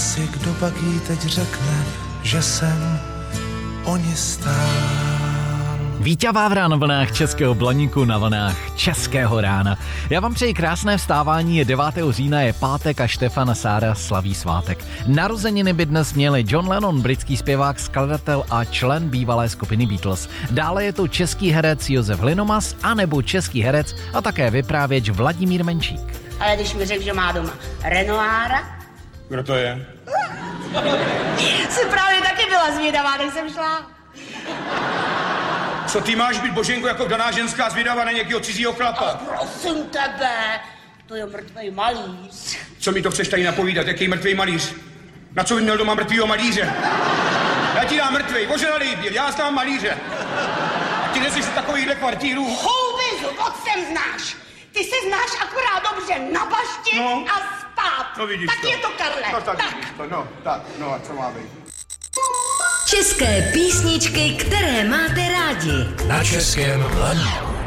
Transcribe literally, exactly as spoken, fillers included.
si, kdo pak jí teď řekne, že jsem o ní stál. Vítě Vávra na vlnách Českého Blaníku, na vlnách Českého rána. Já vám přeji krásné vstávání, je devátého října, je pátek a Štefan a Sára slaví svátek. Narozeniny by dnes měli John Lennon, britský zpěvák, skladatel a člen bývalé skupiny Beatles. Dále je to český herec Josef Hlinomaz, anebo český herec a také vyprávěč Vladimír Menšík. Ale když mi řekl, že má doma Renoira... Kdo to je? Jsi právě taky byla zvědavá, než jsem šla. Co ty máš být, Boženko, jako daná ženská zvědavá na nějakého cizího chlapa? Ale prosím tebe, to je mrtvej malíř. Co mi to chceš tady napovídat, jaký mrtvej malíř? Na co by měl doma mrtvýho malíře? Já ti dám mrtvej, ožralý byl, já znám malíře. A ty nezješ takovýhle kvartírů. Houbizu, moc sem znáš. Ty se znáš akorát dobře na bašti no. a spát. No vidíš tak to. je to, Karle. No tak, tak. vidíš to, no, tak, no a co má být? České písničky, které máte rádi. Na Českém Blaníku.